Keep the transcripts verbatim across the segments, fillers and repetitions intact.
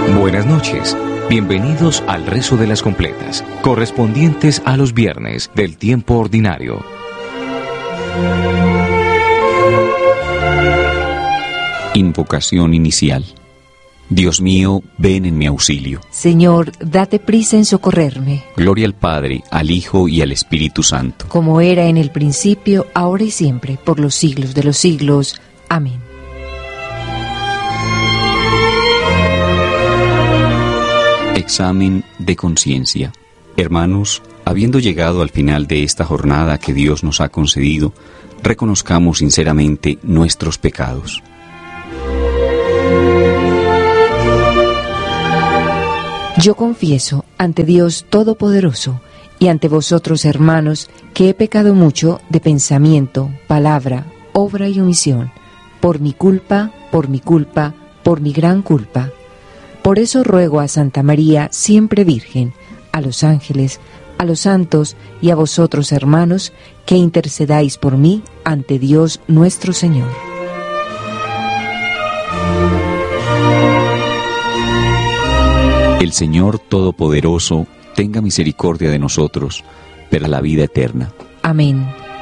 Buenas noches. Bienvenidos al rezo de las completas, correspondientes a los viernes del tiempo ordinario. Invocación inicial. Dios mío, ven en mi auxilio. Señor, date prisa en socorrerme. Gloria al Padre, al Hijo y al Espíritu Santo. Como era en el principio, ahora y siempre, por los siglos de los siglos. Amén. Examen de conciencia. Hermanos, habiendo llegado al final de esta jornada que Dios nos ha concedido, reconozcamos sinceramente nuestros pecados. Yo confieso ante Dios Todopoderoso y ante vosotros, hermanos, que he pecado mucho de pensamiento, palabra, obra y omisión, por mi culpa, por mi culpa, por mi gran culpa. Por eso ruego a Santa María, siempre Virgen, a los ángeles, a los santos y a vosotros, hermanos, que intercedáis por mí ante Dios nuestro Señor. El Señor Todopoderoso tenga misericordia de nosotros, para la vida eterna. Amén.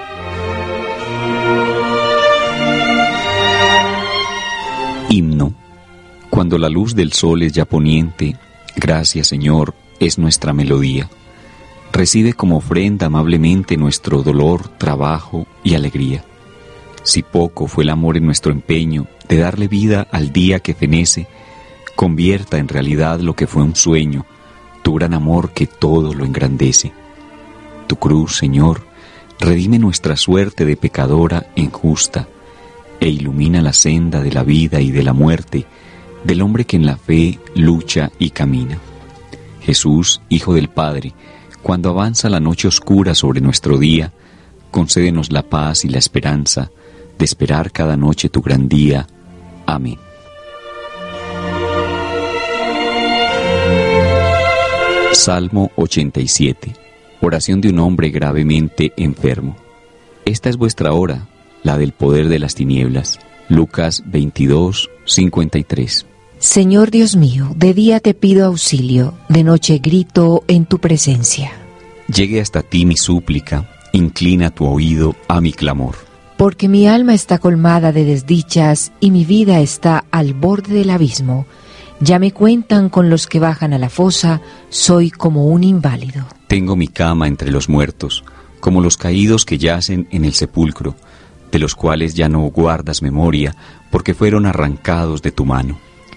Himno. Cuando la luz del sol es ya poniente, gracias, Señor, es nuestra melodía. Recibe como ofrenda amablemente nuestro dolor, trabajo y alegría. Si poco fue el amor en nuestro empeño de darle vida al día que fenece, convierta en realidad lo que fue un sueño, tu gran amor que todo lo engrandece. Tu cruz, Señor, redime nuestra suerte de pecadora injusta, e ilumina la senda de la vida y de la muerte, del hombre que en la fe lucha y camina. Jesús, Hijo del Padre, cuando avanza la noche oscura sobre nuestro día, concédenos la paz y la esperanza de esperar cada noche tu gran día. Amén. Salmo ochenta y siete. Oración de un hombre gravemente enfermo. Esta es vuestra hora, la del poder de las tinieblas. Lucas veintidós, cincuenta y tres. Señor Dios mío, de día te pido auxilio, de noche grito en tu presencia. Llegue hasta ti mi súplica, inclina tu oído a mi clamor. Porque mi alma está colmada de desdichas y mi vida está al borde del abismo. Ya me cuentan con los que bajan a la fosa, soy como un inválido. Tengo mi cama entre los muertos, como los caídos que yacen en el sepulcro, de los cuales ya no guardas memoria, porque fueron arrancados de tu mano.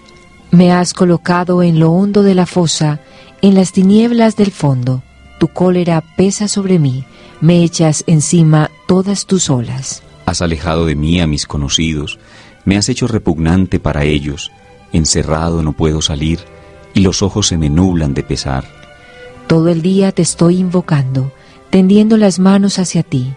Me has colocado en lo hondo de la fosa, en las tinieblas del fondo. Tu cólera pesa sobre mí, me echas encima todas tus olas. Has alejado de mí a mis conocidos, me has hecho repugnante para ellos. Encerrado no puedo salir, y los ojos se me nublan de pesar. Todo el día te estoy invocando, tendiendo las manos hacia ti.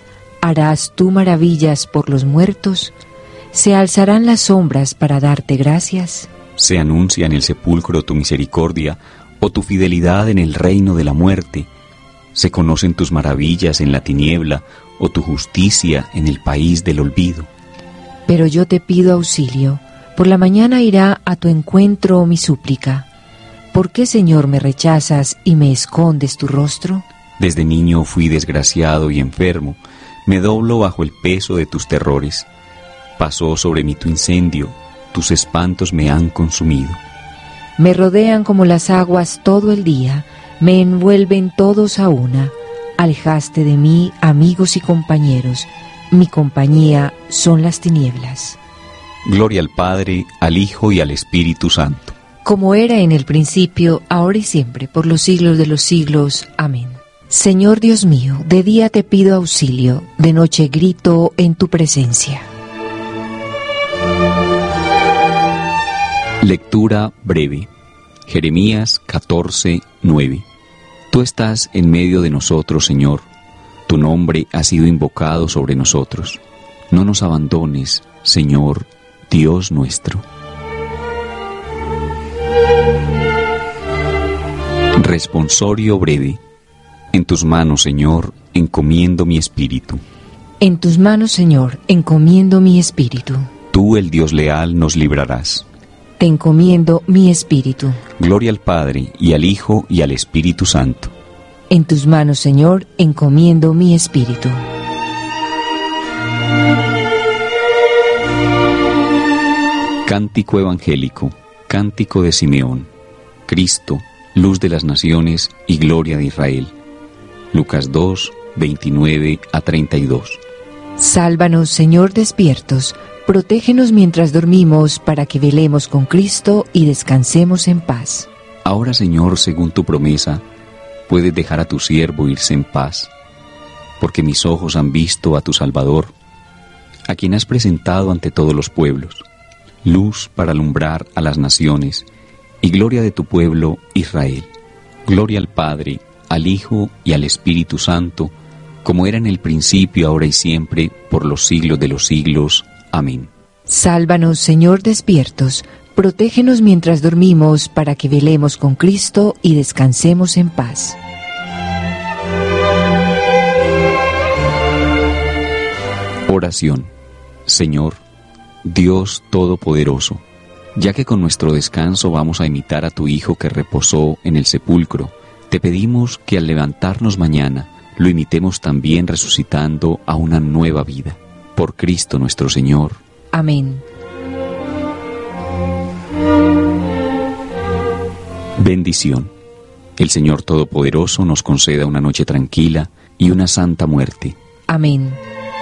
¿Harás tú maravillas por los muertos? ¿Se alzarán las sombras para darte gracias? Se anuncia en el sepulcro tu misericordia, o tu fidelidad en el reino de la muerte. Se conocen tus maravillas en la tiniebla, o tu justicia en el país del olvido. Pero yo te pido auxilio. Por la mañana irá a tu encuentro mi súplica. ¿Por qué, Señor, me rechazas y me escondes tu rostro? Desde niño fui desgraciado y enfermo, me doblo bajo el peso de tus terrores. Pasó sobre mí tu incendio, tus espantos me han consumido. Me rodean como las aguas todo el día, me envuelven todos a una. Alejaste de mí amigos y compañeros, mi compañía son las tinieblas. Gloria al Padre, al Hijo y al Espíritu Santo. Como era en el principio, ahora y siempre, por los siglos de los siglos. Amén. Señor Dios mío, de día te pido auxilio, de noche grito en tu presencia. Lectura breve. Jeremías catorce, nueve. Tú estás en medio de nosotros, Señor. Tu nombre ha sido invocado sobre nosotros. No nos abandones, Señor, Dios nuestro. Responsorio breve. En tus manos, Señor, encomiendo mi espíritu. En tus manos, Señor, encomiendo mi espíritu. Tú, el Dios leal, nos librarás. te encomiendo mi espíritu. Gloria al Padre, y al Hijo, y al Espíritu Santo. En tus manos, Señor, encomiendo mi espíritu. Cántico evangélico, cántico de Simeón. Cristo, luz de las naciones y gloria de Israel. Lucas dos, veintinueve a treinta y dos. Sálvanos, Señor, despiertos. Protégenos mientras dormimos, para que velemos con Cristo y descansemos en paz. Ahora, Señor, según tu promesa, puedes dejar a tu siervo irse en paz, porque mis ojos han visto a tu Salvador, a quien has presentado ante todos los pueblos, luz para alumbrar a las naciones, y gloria de tu pueblo Israel. Gloria al Padre, al Hijo y al Espíritu Santo, como era en el principio, ahora y siempre, por los siglos de los siglos. Amén. Sálvanos, Señor, despiertos. Protégenos mientras dormimos, para que velemos con Cristo y descansemos en paz. Oración. Señor, Dios Todopoderoso, ya que con nuestro descanso vamos a imitar a tu Hijo que reposó en el sepulcro, te pedimos que al levantarnos mañana lo imitemos también resucitando a una nueva vida. Por Cristo nuestro Señor. Amén. Bendición. El Señor Todopoderoso nos conceda una noche tranquila y una santa muerte. Amén.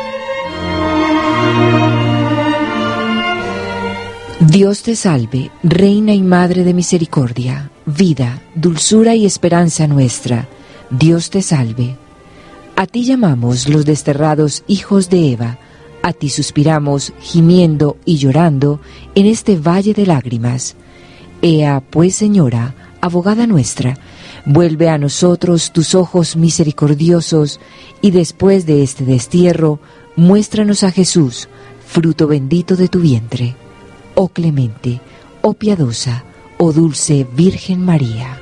Dios te salve, Reina y Madre de misericordia, vida, dulzura y esperanza nuestra. Dios te salve. A ti llamamos los desterrados hijos de Eva, a ti suspiramos, gimiendo y llorando en este valle de lágrimas. Ea, pues, Señora, abogada nuestra, vuelve a nosotros tus ojos misericordiosos, y después de este destierro, muéstranos a Jesús, fruto bendito de tu vientre. Oh clemente, oh piadosa, oh dulce Virgen María.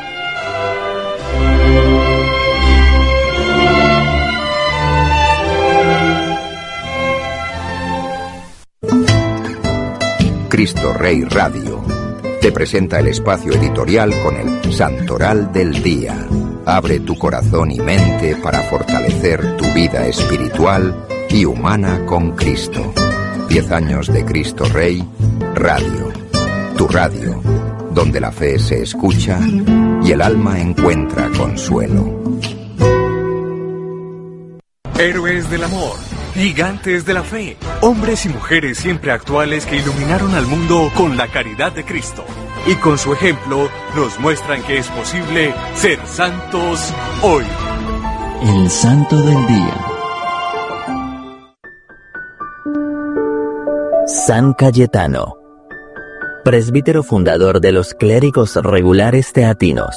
Cristo Rey Radio te presenta el espacio editorial con el Santoral del Día. Abre tu corazón y mente para fortalecer tu vida espiritual y humana con Cristo. Diez años de Cristo Rey Radio. Tu radio, donde la fe se escucha y el alma encuentra consuelo. Héroes del amor, gigantes de la fe, hombres y mujeres siempre actuales que iluminaron al mundo con la caridad de Cristo. Y con su ejemplo nos muestran que es posible ser santos hoy. El Santo del Día. San Cayetano, presbítero fundador de los clérigos regulares teatinos.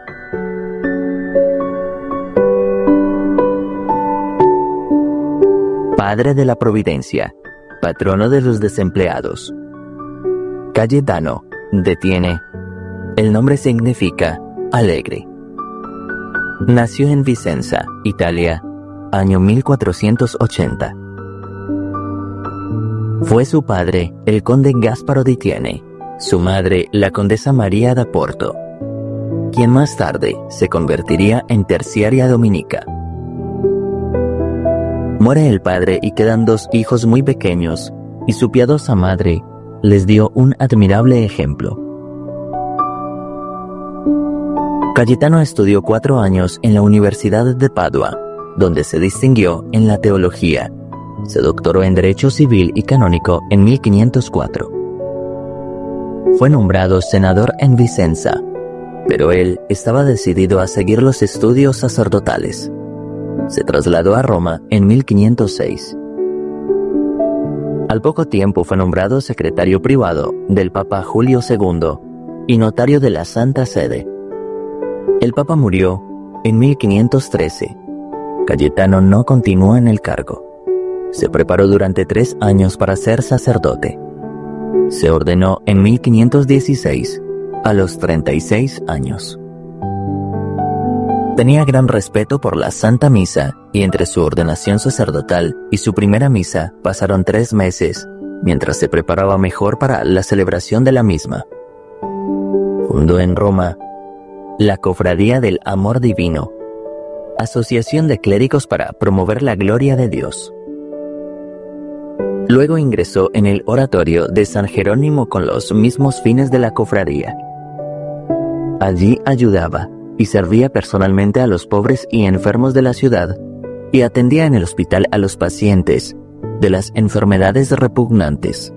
Padre de la Providencia, patrono de los desempleados. Cayetano, detiene. El nombre significa alegre. Nació en Vicenza, Italia, año mil cuatrocientos ochenta. Fue su padre, el conde Gasparo di Tiene, su madre, la condesa María da Porto, quien más tarde se convertiría en terciaria dominica. Muere el padre y quedan dos hijos muy pequeños, y su piadosa madre les dio un admirable ejemplo. Cayetano estudió cuatro años en la Universidad de Padua, donde se distinguió en la teología. Se doctoró en Derecho Civil y Canónico en mil quinientos cuatro. Fue nombrado senador en Vicenza, pero él estaba decidido a seguir los estudios sacerdotales. Se trasladó a Roma en mil quinientos seis. Al poco tiempo fue nombrado secretario privado del Papa Julio segundo y notario de la Santa Sede. El Papa murió en mil quinientos trece. Cayetano no continuó en el cargo. Se preparó durante tres años para ser sacerdote. Se ordenó en mil quinientos dieciséis, a los treinta y seis años. Tenía gran respeto por la Santa Misa, y entre su ordenación sacerdotal y su primera misa pasaron tres meses, mientras se preparaba mejor para la celebración de la misma. Fundó en Roma la Cofradía del Amor Divino, asociación de clérigos para promover la gloria de Dios. Luego ingresó en el oratorio de San Jerónimo con los mismos fines de la cofradía. Allí ayudaba y servía personalmente a los pobres y enfermos de la ciudad y atendía en el hospital a los pacientes de las enfermedades repugnantes.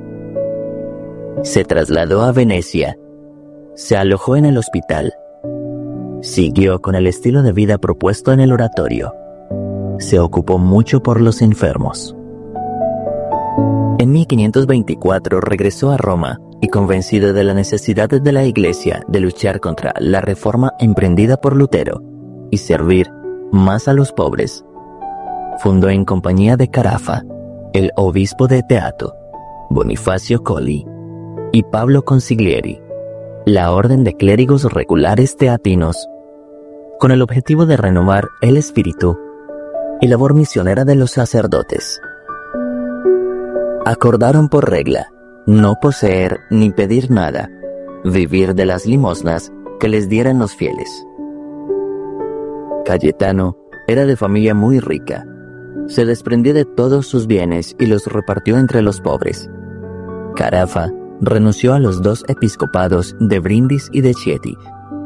Se trasladó a Venecia, se alojó en el hospital, siguió con el estilo de vida propuesto en el oratorio, se ocupó mucho por los enfermos. En mil quinientos veinticuatro regresó a Roma y, convencido de la necesidad de la Iglesia de luchar contra la reforma emprendida por Lutero y servir más a los pobres, fundó en compañía de Carafa, el obispo de Teato, Bonifacio Colli y Pablo Consiglieri, la Orden de Clérigos Regulares Teatinos, con el objetivo de renovar el espíritu y labor misionera de los sacerdotes. Acordaron por regla no poseer ni pedir nada, vivir de las limosnas que les dieran los fieles. Cayetano era de familia muy rica. Se desprendió de todos sus bienes y los repartió entre los pobres. Carafa renunció a los dos episcopados de Brindis y de Chieti.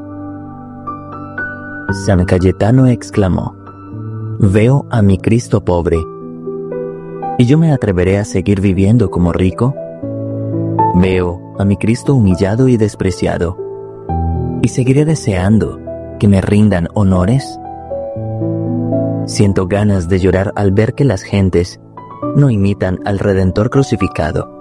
San Cayetano exclamó: «Veo a mi Cristo pobre, ¿y yo me atreveré a seguir viviendo como rico? Veo a mi Cristo humillado y despreciado, ¿y seguiré deseando que me rindan honores? Siento ganas de llorar al ver que las gentes no imitan al Redentor crucificado».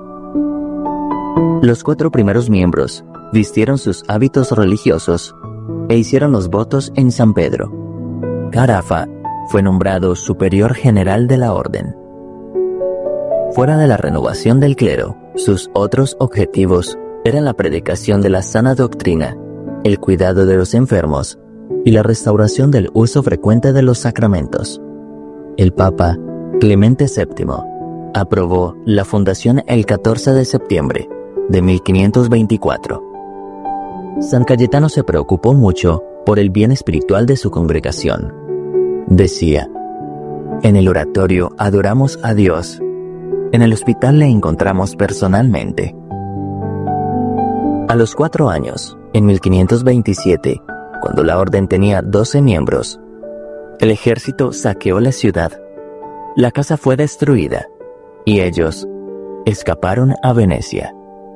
Los cuatro primeros miembros vistieron sus hábitos religiosos e hicieron los votos en San Pedro. Carafa fue nombrado superior general de la orden. Fuera de la renovación del clero, sus otros objetivos eran la predicación de la sana doctrina, el cuidado de los enfermos y la restauración del uso frecuente de los sacramentos. El Papa Clemente séptimo aprobó la fundación el catorce de septiembre de mil quinientos veinticuatro. San Cayetano se preocupó mucho por el bien espiritual de su congregación. Decía: «En el oratorio adoramos a Dios. En el hospital le encontramos personalmente». A los cuatro años, en mil quinientos veintisiete, cuando la orden tenía doce miembros, el ejército saqueó la ciudad. La casa fue destruida y ellos escaparon a Venecia.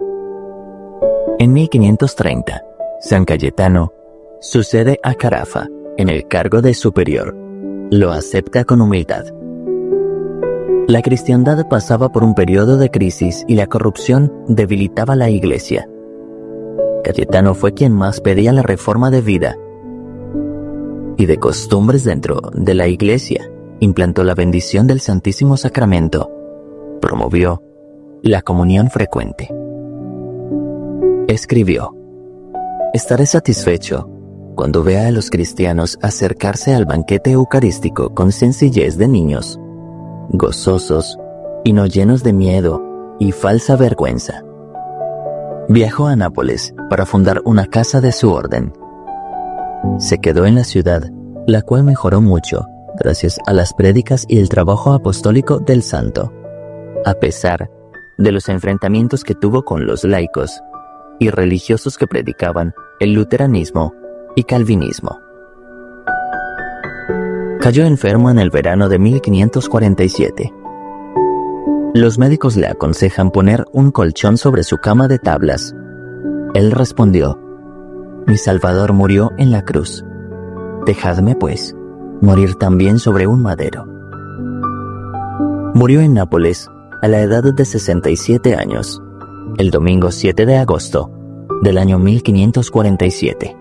En mil quinientos treinta, San Cayetano sucede a Carafa en el cargo de superior. Lo acepta con humildad. La cristiandad pasaba por un periodo de crisis y la corrupción debilitaba la Iglesia. Cayetano fue quien más pedía la reforma de vida y de costumbres dentro de la Iglesia. Implantó la bendición del Santísimo Sacramento. Promovió la comunión frecuente. Escribió: «Estaré satisfecho cuando vea a los cristianos acercarse al banquete eucarístico con sencillez de niños, gozosos y no llenos de miedo y falsa vergüenza». Viajó a Nápoles para fundar una casa de su orden. Se quedó en la ciudad, la cual mejoró mucho gracias a las prédicas y el trabajo apostólico del santo, a pesar de los enfrentamientos que tuvo con los laicos y religiosos que predicaban el luteranismo y calvinismo. Cayó enfermo en el verano de mil quinientos cuarenta y siete. Los médicos le aconsejan poner un colchón sobre su cama de tablas. Él respondió: «Mi Salvador murió en la cruz. Dejadme, pues, morir también sobre un madero». Murió en Nápoles a la edad de sesenta y siete años, el domingo siete de agosto del año mil quinientos cuarenta y siete.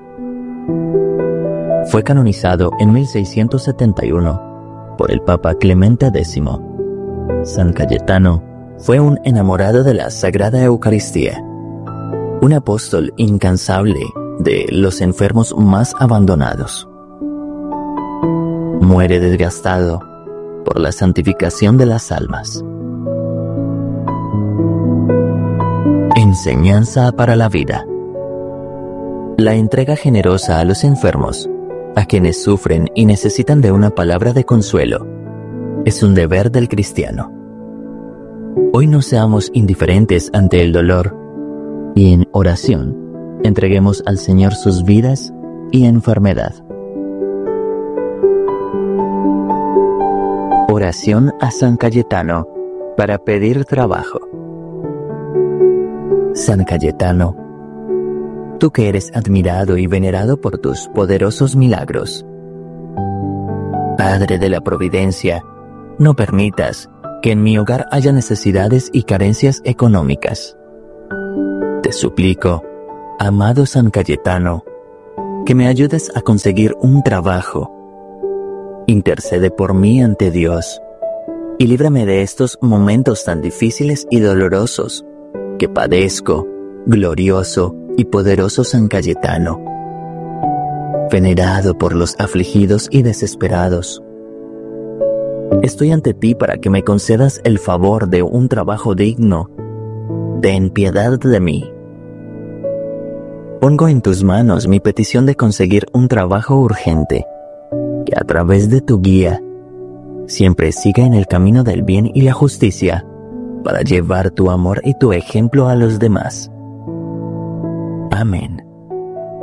Fue canonizado en mil seiscientos setenta y uno por el Papa Clemente décimo. San Cayetano fue un enamorado de la Sagrada Eucaristía, un apóstol incansable de los enfermos más abandonados. Muere desgastado por la santificación de las almas. Enseñanza para la vida. La entrega generosa a los enfermos, a quienes sufren y necesitan de una palabra de consuelo, es un deber del cristiano. Hoy no seamos indiferentes ante el dolor y en oración entreguemos al Señor sus vidas y enfermedad. Oración a San Cayetano para pedir trabajo. San Cayetano, tú que eres admirado y venerado por tus poderosos milagros, Padre de la Providencia, no permitas que en mi hogar haya necesidades y carencias económicas. Te suplico, amado San Cayetano, que me ayudes a conseguir un trabajo. Intercede por mí ante Dios y líbrame de estos momentos tan difíciles y dolorosos que padezco, glorioso y poderoso San Cayetano, venerado por los afligidos y desesperados. Estoy ante ti para que me concedas el favor de un trabajo digno. Ten piedad de mí. Pongo en tus manos mi petición de conseguir un trabajo urgente, que a través de tu guía siempre siga en el camino del bien y la justicia, para llevar tu amor y tu ejemplo a los demás. Amén.